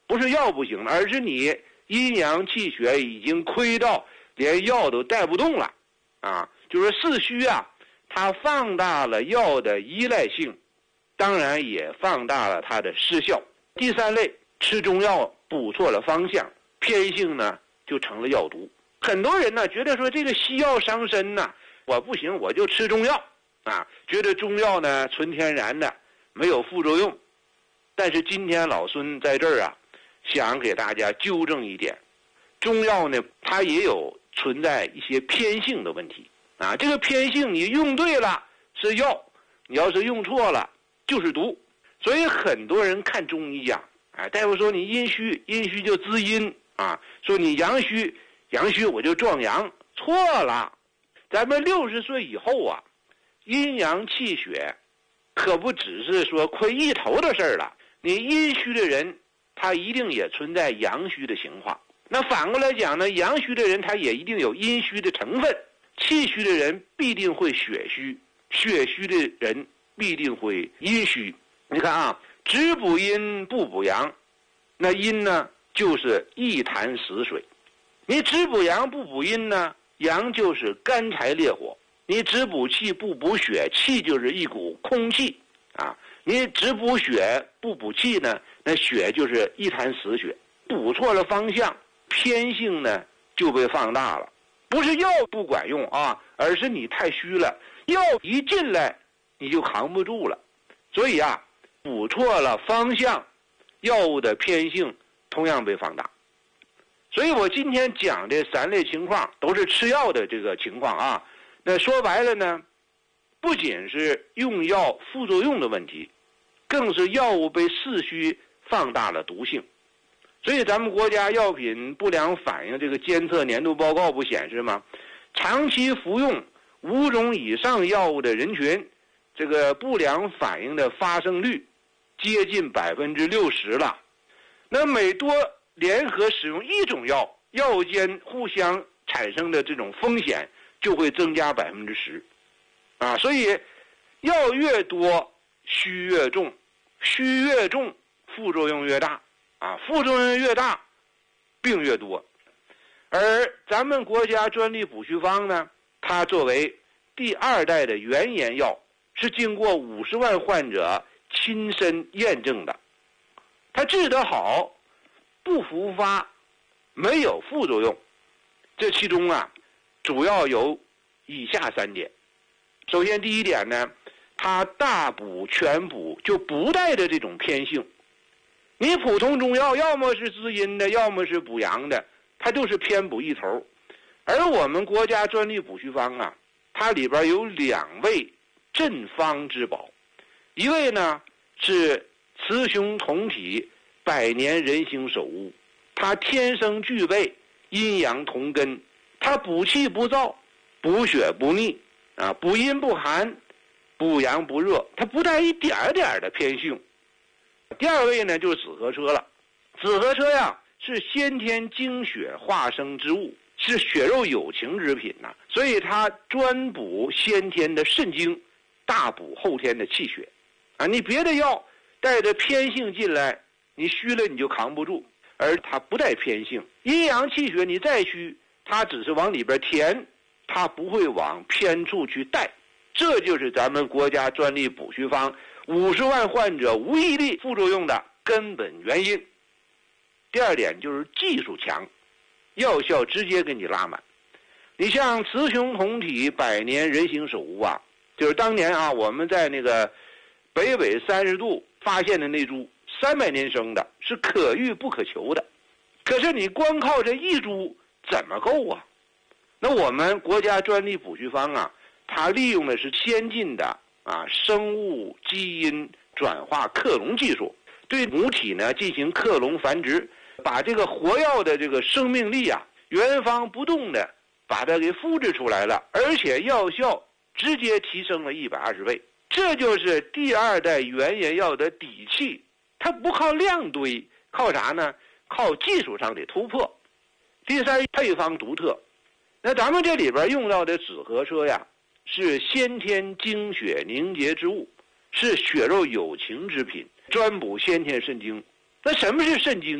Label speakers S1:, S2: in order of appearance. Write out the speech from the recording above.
S1: 不是药不行，而是你阴阳气血已经亏到连药都带不动了啊。就是四虚啊，它放大了药的依赖性，当然也放大了它的失效。第三类，吃中药补错了方向，偏性呢就成了药毒。很多人呢觉得说这个西药伤身呢，我不行我就吃中药啊，觉得中药呢纯天然的没有副作用。但是今天老孙在这儿啊，想给大家纠正一点，中药呢它也有存在一些偏性的问题啊。这个偏性你用对了是药，你要是用错了就是毒。所以很多人看中医啊，大夫说你阴虚，阴虚就滋阴啊，说你阳虚，阳虚我就壮阳，错了。咱们60岁以后啊，阴阳气血可不只是说亏一头的事儿了。你阴虚的人，他一定也存在阳虚的情况。那反过来讲呢，阳虚的人他也一定有阴虚的成分。气虚的人必定会血虚，血虚的人必定会阴虚。你看啊，只补阴不补阳，那阴呢就是一潭死水。你只补阳不补阴呢，阳就是干柴烈火。你只补气不补血，气就是一股空气啊。你只补血不补气呢，那血就是一潭死血。补错了方向，偏性呢就被放大了。不是药不管用啊，而是你太虚了，药一进来你就扛不住了。所以啊，补错了方向，药物的偏性同样被放大。所以我今天讲的3类情况都是吃药的这个情况啊。那说白了呢，不仅是用药副作用的问题，更是药物被四虚放大了毒性。所以咱们国家药品不良反应这个监测年度报告不显示吗？长期服用5种以上药物的人群，这个不良反应的发生率接近60%了。那每多联合使用1种药，药物间互相产生的这种风险就会增加10%啊。所以药越多虚越重，虚越重副作用越大啊，副作用越大病越多。而咱们国家专利补虚方呢，它作为第2代的原研药，是经过50万患者亲身验证的，它治得好，不复发，没有副作用。这其中啊，主要有以下3点。首先第一点呢，它大补全补，就不带着这种偏性。你普通中药要么是滋阴的，要么是补阳的，它就是偏补一头。而我们国家专利补虚方啊，它里边有2味镇方之宝。一位呢是雌雄同体100年人形首乌，它天生具备阴阳同根，它补气不燥，补血不腻啊，补阴不寒，补阳不热，它不带一点点的偏性。第2位呢就是紫河车了。紫河车呀是先天精血化生之物，是血肉有情之品呐，所以它专补先天的肾精，大补后天的气血啊。你别的药带着偏性进来，你虚了你就扛不住，而它不带偏性。阴阳气血你再虚，它只是往里边填，它不会往偏处去带。这就是咱们国家专利补虚方50万患者无一例副作用的根本原因。第2点就是技术强，药效直接给你拉满。你像雌雄同体100年人形首乌啊，就是当年啊我们在那个北纬30度发现的那株300年生的，是可遇不可求的。可是你光靠这1株怎么够啊？那我们国家专利补虚方啊，它利用的是先进的生物基因转化克隆技术，对母体呢进行克隆繁殖，把这个活药的这个生命力啊原封不动的把它给复制出来了，而且药效直接提升了120倍。这就是第2代原研药的底气，它不靠量堆，靠啥呢？靠技术上的突破。第3，配方独特。那咱们这里边用到的紫河车呀，是先天精血凝结之物，是血肉有情之品，专补先天肾精。那什么是肾精？